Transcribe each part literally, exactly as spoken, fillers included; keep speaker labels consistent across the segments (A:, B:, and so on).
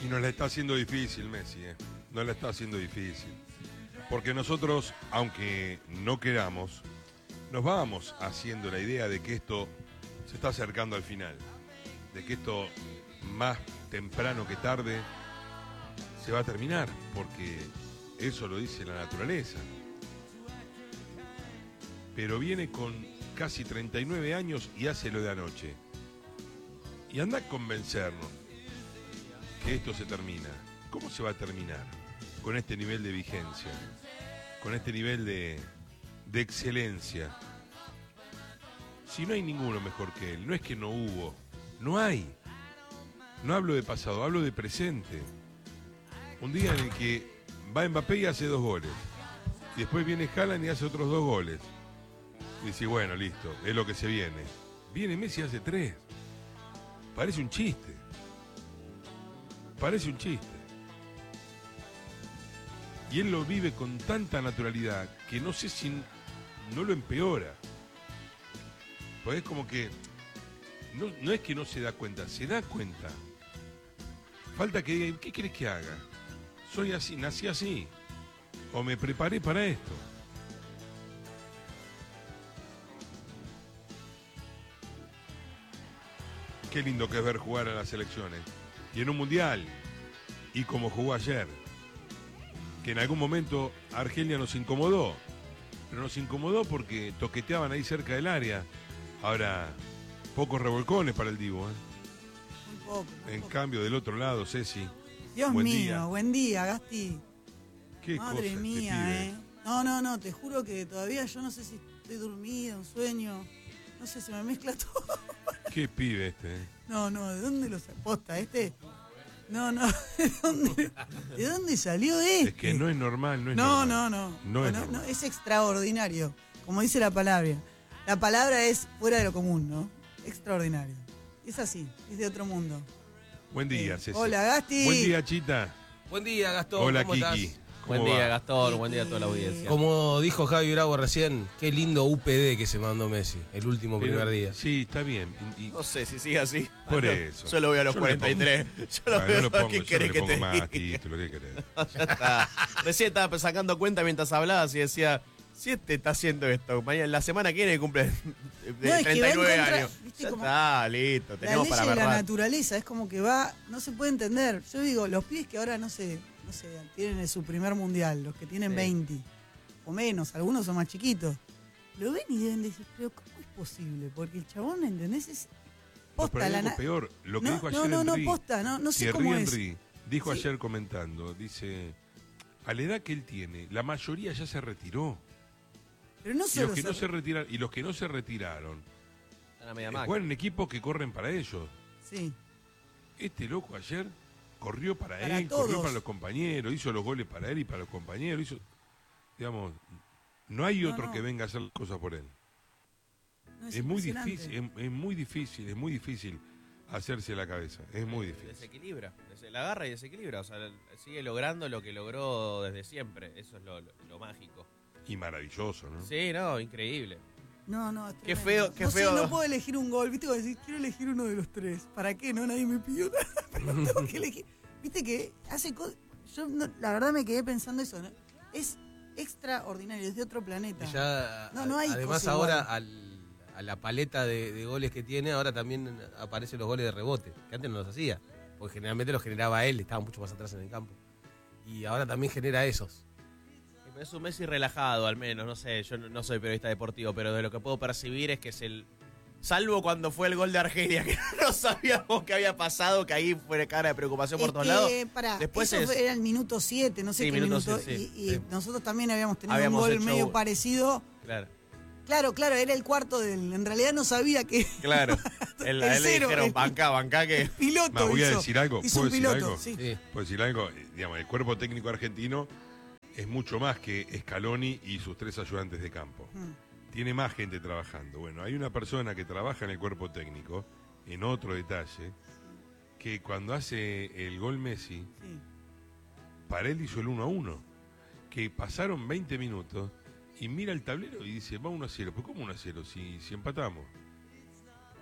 A: Y nos la está haciendo difícil Messi, ¿eh? Nos la está haciendo difícil. Porque nosotros, aunque no queramos, nos vamos haciendo la idea de que esto se está acercando al final. De que esto, más temprano que tarde, se va a terminar. Porque eso lo dice la naturaleza. Pero viene con casi treinta y nueve años y hace lo de anoche. Y anda a convencernos que esto se termina. ¿Cómo se va a terminar? Con este nivel de vigencia, con este nivel de, de excelencia. Si no hay ninguno mejor que él, no es que no hubo, no hay. No hablo de pasado, hablo de presente. Un día en el que va Mbappé y hace dos goles. Y después viene Haaland y hace otros dos goles. Y dice, bueno, listo, es lo que se viene. Viene Messi y hace tres. Parece un chiste. Parece un chiste. Y él lo vive con tanta naturalidad que no sé si no lo empeora. Pues es como que no, no es que no se da cuenta, se da cuenta. Falta que diga, ¿qué querés que haga? Soy así, nací así. O me preparé para esto. Qué lindo que es ver jugar a las selecciones. Y en un mundial. Y como jugó ayer. Que en algún momento Argelia nos incomodó. Pero nos incomodó porque toqueteaban ahí cerca del área. Ahora, pocos revolcones para el Divo. ¿eh?
B: Un poco. Un
A: en
B: poco.
A: cambio, del otro lado, Ceci.
B: Dios
A: buen
B: mío,
A: día.
B: buen día, Gasti.
A: Qué
B: Madre
A: cosa
B: mía,
A: este
B: ¿eh? No, no, no, te juro que todavía yo no sé si estoy dormida, un sueño. No sé, se me mezcla todo.
A: pibe. Qué pibe este. ¿eh?
B: No, no, ¿de dónde los aposta este? No, no, ¿de dónde, ¿de dónde salió este?
A: Es que no es normal, no es
B: No,
A: normal.
B: no, no.
A: No es
B: no,
A: normal.
B: no, es extraordinario. Como dice la palabra. La palabra es fuera de lo común, ¿no? Extraordinario. Es así, es de otro mundo.
A: Buen día,
B: Eh,
A: Ceci.
B: hola, Gasti.
A: Buen día, Chita.
C: Buen día, Gastón.
A: Hola,
C: ¿Cómo
A: Kiki.
C: estás?
A: ¿Cómo
D: Buen día,
A: va?
D: Gastón. Buen día a toda la
B: Eh,
D: audiencia.
C: Como dijo Javi Bravo recién, qué lindo U P D que se mandó Messi el último
A: Pero-
C: primer día.
A: Sí, está bien. Y- y-
D: No sé si sigue así.
A: Por eso.
D: Yo lo veo a los
A: Yo no le
D: cuarenta y tres. Yo lo
A: Ah,
D: veo
A: no lo pongo,
D: ¿Qué
A: yo no
D: querés
A: le
D: que
A: pongo
D: te
A: más
D: diga?
A: título, ¿qué querés?
D: Ya está. Recién estaba sacando cuenta mientras hablabas y decía, si este está haciendo esto, mañana, la semana que viene cumple de
B: No, es que va
D: treinta y
B: en
D: nueve
B: contra-
D: años.
B: viste
D: Ya
B: como-
D: está, listo.
B: La
D: Tenemos
B: ley
D: para
B: de la
D: verdad.
B: naturaleza es como que va, no se puede entender. Yo digo, los pibes que ahora no sé, no sé, tienen su primer mundial, los que tienen
D: Sí.
B: veinte o menos, algunos son más chiquitos, lo ven y deben decir, pero ¿cómo es posible? Porque el chabón, ¿entendés? Es
A: No,
B: posta
A: pero hay
B: la
A: algo
B: na-
A: peor. Lo que
B: no,
A: dijo
B: no,
A: ayer
B: no, no,
A: Henry.
B: posta, no, no sé
A: Thierry
B: cómo es.
A: Henry dijo
B: Sí.
A: ayer comentando, dice, a la edad que él tiene, la mayoría ya se retiró.
B: Pero no
A: Y los
B: solo
A: que
B: se-
A: no se retiraron, y los que no se retiraron,
D: Están a media
A: eh,
D: máquina.
A: juegan en equipos que corren para ellos.
B: Sí.
A: Este loco ayer corrió para,
B: Para
A: él,
B: todos.
A: corrió para los compañeros, hizo los goles para él y para los compañeros, hizo, digamos, no hay
B: No,
A: otro
B: no.
A: que venga a hacer cosas por él.
B: No,
A: Es, muy
B: impresionante.
A: difícil, es, es muy difícil, es muy difícil hacerse la cabeza, es muy difícil.
D: Desequilibra, des- la agarra y desequilibra, o sea, sigue logrando lo que logró desde siempre, eso es lo, lo- lo mágico.
A: Y maravilloso, ¿no?
D: Sí, no, increíble.
B: No, no, es
D: Qué
B: tremendo.
D: feo, qué
B: no sé,
D: feo.
B: no puedo elegir un gol. ¿Viste? Cuando decís, quiero elegir uno de los tres. ¿Para qué? No, nadie me pidió nada. Pero tengo que elegir. ¿Viste que hace cosas? Yo, no, la verdad, me quedé pensando eso, ¿no? Es extraordinario, es de otro planeta.
C: Y ya,
B: No, no hay
C: además
B: cosa
C: ahora
B: igual.
C: al- a la paleta de, de goles que tiene, ahora también aparecen los goles de rebote, que antes no los hacía, porque generalmente los generaba él, estaba mucho más atrás en el campo. Y ahora también genera esos.
D: Es un Messi relajado, al menos, no sé, yo no, no soy periodista deportivo, pero de lo que puedo percibir es que es el... Salvo cuando fue el gol de Argelia, que no sabíamos qué había pasado, que ahí fue cara de preocupación por
B: Es
D: todos
B: que,
D: lados.
B: pará,
D: Después
B: eso
D: es-
B: fue- era el minuto siete, no sé
D: Sí,
B: qué
D: minuto
B: minuto.
D: siete, sí,
B: y y
D: sí.
B: nosotros también habíamos tenido
D: Habíamos
B: un gol
D: hecho-
B: medio parecido.
D: Claro,
B: Claro, claro, era el cuarto del. En realidad no sabía que.
D: claro. El,
B: El
D: a él le
B: cero,
D: dijeron,
B: el-
D: banca, banca, que...
B: Piloto.
A: Ma, voy a
B: hizo.
A: decir algo,
B: Hizo
A: ¿puedo
B: un
A: decir
B: piloto,
A: algo?
B: sí.
C: Sí.
A: Puedo decir algo, Eh, digamos, el cuerpo técnico argentino es mucho más que Scaloni y sus tres ayudantes de campo.
B: Mm.
A: Tiene más gente trabajando. Bueno, hay una persona que trabaja en el cuerpo técnico, en otro detalle, que cuando hace el gol Messi,
B: Sí.
A: para él hizo el uno a uno. Que pasaron veinte minutos y mira el tablero y dice, va uno a cero. ¿Pero cómo uno a cero si, si empatamos?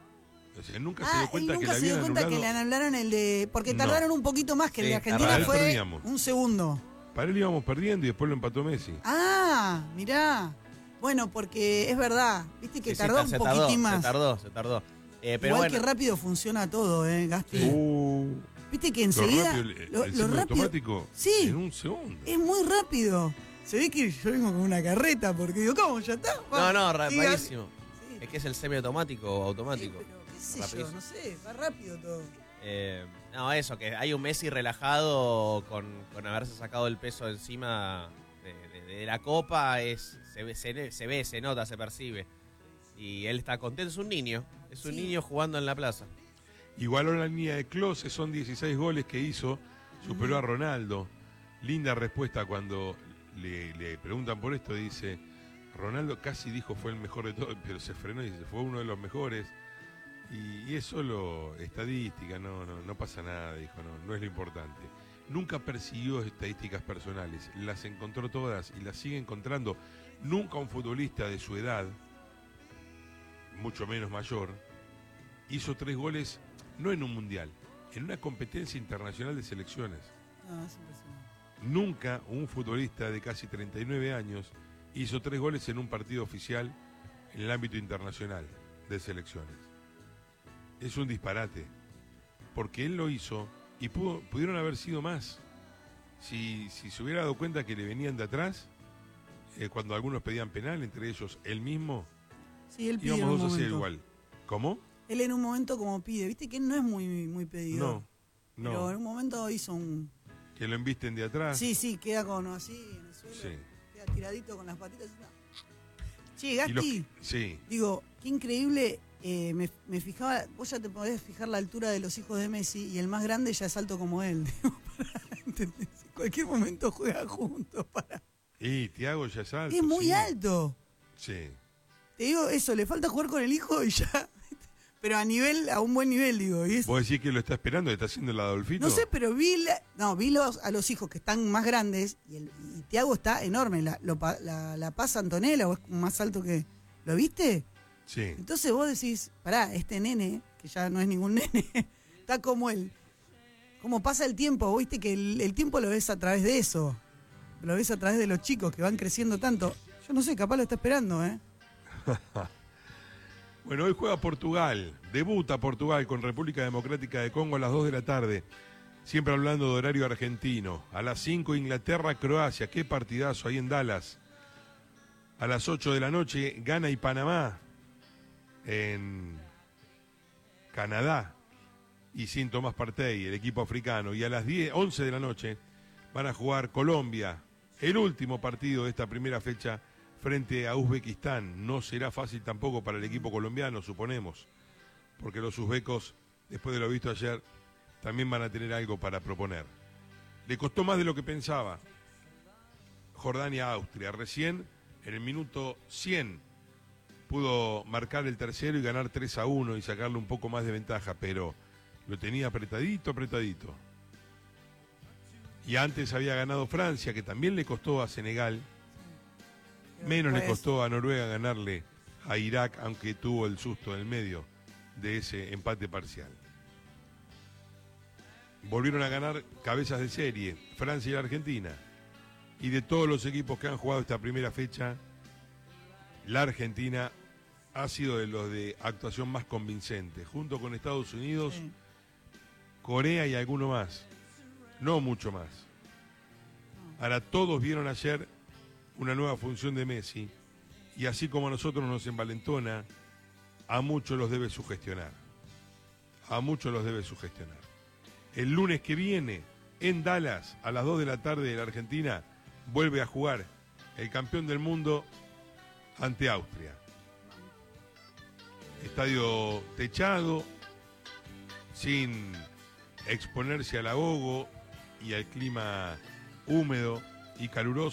A: O sea, nunca se
B: Ah,
A: dio
B: él
A: cuenta que
B: nunca
A: le
B: se dio
A: habían
B: cuenta
A: anulado.
B: que le anularon el de... Porque
A: No.
B: tardaron un poquito más que el
D: Sí,
B: de Argentina,
A: tardaron.
B: fue
A: Perdíamos.
B: un segundo.
A: Para él íbamos perdiendo y después lo empató Messi.
B: Ah, mirá. Bueno, porque es verdad, viste que
D: Sí, sí,
B: tardó
D: se
B: un
D: tardó,
B: poquitín más.
D: Se tardó, se tardó. Eh, pero
B: Igual
D: bueno,
B: que rápido funciona todo, ¿eh, Gasti?
A: Uh,
B: Viste que
A: lo
B: enseguida...
A: rápido, el,
B: lo-
A: el
B: lo
A: semi
B: rápido-
A: automático
B: Sí.
A: en un segundo.
B: Es muy rápido. Se ve que yo vengo con una carreta porque digo, ¿cómo? ¿Ya está?
D: no,
B: Va.
D: no, ra-
B: Sí,
D: rarísimo.
B: sí.
D: Es que es el semiautomático o
B: Sí,
D: automático.
B: pero qué sé yo,
D: Rapidísimo.
B: no sé, va rápido todo.
D: Eh, no, eso, que hay un Messi relajado con, con haberse sacado el peso encima de, de- de la copa, es se ve, se, se ve, se nota, se percibe. Y él está contento, es un niño, es un
B: Sí.
D: niño jugando en la plaza.
A: Igualó la línea de Klose, son dieciséis goles que hizo, superó a Ronaldo. Linda respuesta cuando le, le preguntan por esto, dice, Ronaldo casi dijo fue el mejor de todos, pero se frenó y dice, fue uno de los mejores. Y, y es solo estadística, no, no, no pasa nada, dijo, no, no es lo importante. Nunca persiguió estadísticas personales, las encontró todas y las sigue encontrando. Nunca un futbolista de su edad, mucho menos mayor, hizo tres goles, no en un mundial, en una competencia internacional de selecciones.
B: No, es impresionante.
A: Nunca un futbolista de casi treinta y nueve años hizo tres goles en un partido oficial en el ámbito internacional de selecciones. Es un disparate, porque él lo hizo y pudo, pudieron haber sido más. Si, si se hubiera dado cuenta que le venían de atrás, eh, cuando algunos pedían penal, entre ellos él mismo,
B: Sí, él pide en
A: íbamos
B: un
A: dos a cero
B: momento.
A: igual. ¿Cómo?
B: Él en un momento como pide, viste que él no es muy, muy pedido.
A: No,
B: Pero en
A: no,
B: un momento hizo un...
A: que lo embisten de atrás.
B: Sí, sí, queda con así en el suelo.
A: Sí.
B: Queda tiradito con las patitas. No. Che,
A: Y los
B: Gasti,
A: que- sí.
B: digo, qué increíble. eh, me, me fijaba, vos ya te podés fijar la altura de los hijos de Messi y el más grande ya es alto como él. Digo, para, ¿entendés? En cualquier momento juegan juntos. Para.
A: Y Thiago ya es alto.
B: Es muy
A: sí.
B: alto.
A: Sí.
B: Te digo eso, le falta jugar con el hijo y ya. Pero a nivel, a un buen nivel, digo. Y es,
A: ¿Vos decís que lo está esperando, que está haciendo el Adolfito?
B: no sé, pero vi, la- no, vi los, a los hijos que están más grandes y, el, y Tiago está enorme. La, lo pa- la, la pasa Antonella o es más alto que... ¿Lo viste?
A: Sí.
B: Entonces vos decís, pará, este nene, que ya no es ningún nene, está como él. ¿Cómo pasa el tiempo? Vos viste que el, el tiempo lo ves a través de eso. Lo ves a través de los chicos que van creciendo tanto. Yo no sé, capaz lo está esperando, ¿eh?
A: Bueno, hoy juega Portugal. Debuta Portugal con República Democrática de Congo a las dos de la tarde. Siempre hablando de horario argentino. A las cinco Inglaterra, Croacia. Qué partidazo ahí en Dallas. A las ocho de la noche Ghana y Panamá en Canadá. Y sin Tomás Partey, el equipo africano. Y a las diez, once de la noche van a jugar Colombia. El último partido de esta primera fecha frente a Uzbekistán. No será fácil tampoco para el equipo colombiano, suponemos, porque los uzbecos, después de lo visto ayer, también van a tener algo para proponer. Le costó más de lo que pensaba Jordania-Austria. Recién, en el minuto cien, pudo marcar el tercero y ganar tres a uno y sacarle un poco más de ventaja, pero lo tenía apretadito, apretadito. Y antes había ganado Francia, que también le costó a Senegal. Menos le
B: Después-
A: costó a Noruega ganarle a Irak, aunque tuvo el susto en el medio de ese empate parcial. Volvieron a ganar cabezas de serie, Francia y Argentina. Y de todos los equipos que han jugado esta primera fecha, la Argentina ha sido de los de actuación más convincente, junto con Estados Unidos,
B: Sí.
A: Corea y alguno más. No mucho más. Ahora todos vieron ayer una nueva función de Messi y así como a nosotros nos envalentona, a muchos los debe sugestionar. A muchos los debe sugestionar. El lunes que viene, en Dallas, a las dos de la tarde de la Argentina, vuelve a jugar el campeón del mundo ante Austria. Estadio techado, sin exponerse al ahogo y al clima húmedo y caluroso.